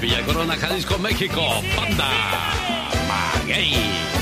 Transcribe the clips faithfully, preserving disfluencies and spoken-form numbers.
Villa Corona, Jalisco, México. Banda Maguey.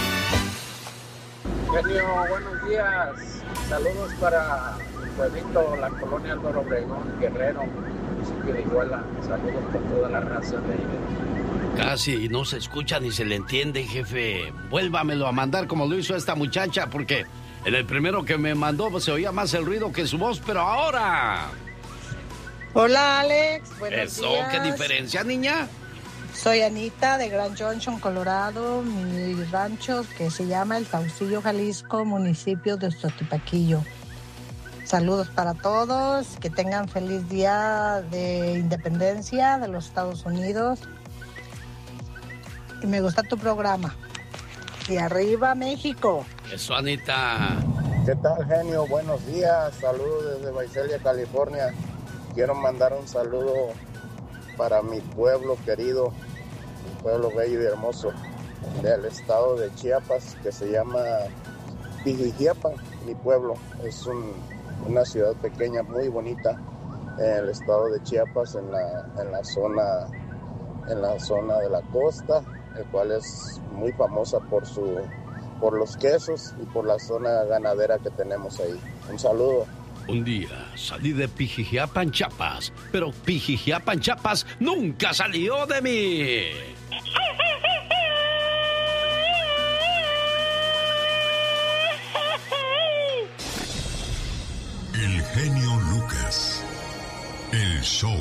Genio, buenos días. Saludos para el pueblito, la colonia Álvaro Obregón, Guerrero, municipio de Iguala. Saludos por toda la raza de ahí. Casi no se escucha ni se le entiende, jefe. Vuélvamelo a mandar como lo hizo esta muchacha, porque en el primero que me mandó pues, se oía más el ruido que su voz, pero ahora... Hola, Alex. Buenos Eso, días. ¿qué diferencia, niña? Soy Anita de Grand Junction, Colorado. Mi rancho que se llama El Saucillo, Jalisco, municipio de Sotipaquillo. Saludos para todos. Que tengan feliz día de independencia de los Estados Unidos. Y me gusta tu programa. Y arriba, México. Eso, Anita. ¿Qué tal, genio? Buenos días. Saludos desde Visalia, California. Quiero mandar un saludo para mi pueblo querido, mi pueblo bello y hermoso del estado de Chiapas, que se llama Pijijiapan. Mi pueblo es un, una ciudad pequeña, muy bonita, en el estado de Chiapas, en la, en la zona, en la zona de la costa, el cual es muy famosa por su, por los quesos y por la zona ganadera que tenemos ahí. Un saludo. Un día salí de Pijijiapan, Chiapas, pero Pijijiapan, Chiapas nunca salió de mí. El genio Lucas. El show.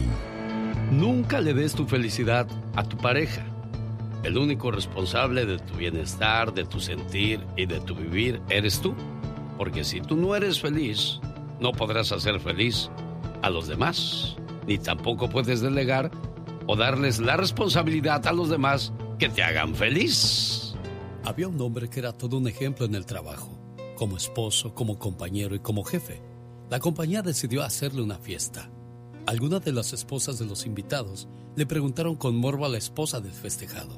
Nunca le des tu felicidad a tu pareja. El único responsable de tu bienestar, de tu sentir y de tu vivir eres tú. Porque si tú no eres feliz, no podrás hacer feliz a los demás. Ni tampoco puedes delegar o darles la responsabilidad a los demás que te hagan feliz. Había un hombre que era todo un ejemplo en el trabajo. Como esposo, como compañero y como jefe. La compañía decidió hacerle una fiesta. Algunas de las esposas de los invitados le preguntaron con morbo a la esposa del festejado: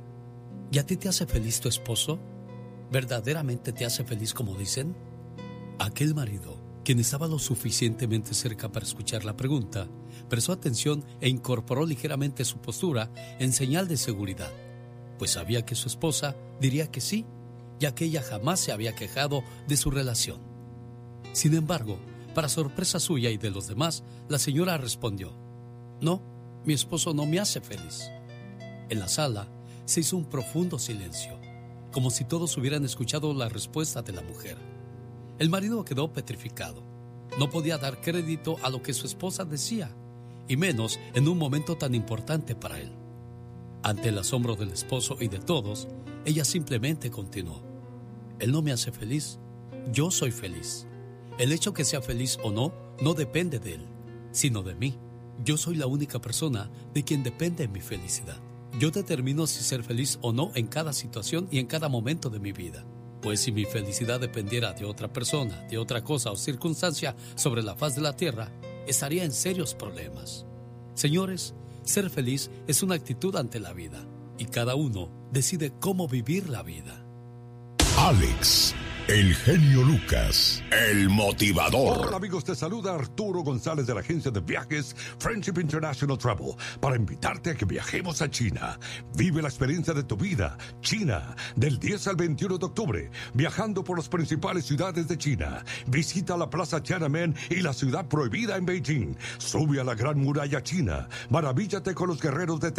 ¿y a ti te hace feliz tu esposo? ¿Verdaderamente te hace feliz como dicen? Aquel marido, quien estaba lo suficientemente cerca para escuchar la pregunta, prestó atención e incorporó ligeramente su postura en señal de seguridad, pues sabía que su esposa diría que sí, ya que ella jamás se había quejado de su relación. Sin embargo, para sorpresa suya y de los demás, la señora respondió: no, mi esposo no me hace feliz. En la sala se hizo un profundo silencio, como si todos hubieran escuchado la respuesta de la mujer. El marido quedó petrificado. No podía dar crédito a lo que su esposa decía, y menos en un momento tan importante para él. Ante el asombro del esposo y de todos, ella simplemente continuó: él no me hace feliz, yo soy feliz. El hecho que sea feliz o no, no depende de él, sino de mí. Yo soy la única persona de quien depende mi felicidad. Yo determino si ser feliz o no en cada situación y en cada momento de mi vida. Pues si mi felicidad dependiera de otra persona, de otra cosa o circunstancia sobre la faz de la tierra, estaría en serios problemas. Señores, ser feliz es una actitud ante la vida, y cada uno decide cómo vivir la vida. Alex, el genio Lucas, el motivador. Hola amigos, te saluda Arturo González de la agencia de viajes Friendship International Travel para invitarte a que viajemos a China. Vive la experiencia de tu vida. China, del diez al veintiuno de octubre, viajando por las principales ciudades de China. Visita la Plaza Tiananmen y la ciudad prohibida en Beijing. Sube a la Gran Muralla China. Maravíllate con los guerreros de